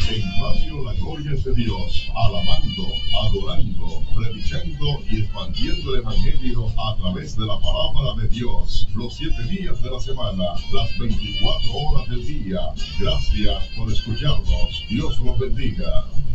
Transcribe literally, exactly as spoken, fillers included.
En Radio La Gloria es de Dios, alabando, adorando, predicando y expandiendo el Evangelio a través de la palabra de Dios. Los siete días de la semana, las veinticuatro horas del día. Gracias por escucharnos. Dios los bendiga.